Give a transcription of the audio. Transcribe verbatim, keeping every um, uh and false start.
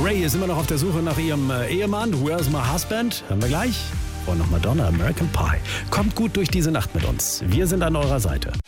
Ray ist immer noch auf der Suche nach ihrem äh, Ehemann. Where's my husband? Hören wir gleich. Und noch Madonna, American Pie. Kommt gut durch diese Nacht mit uns. Wir sind an eurer Seite.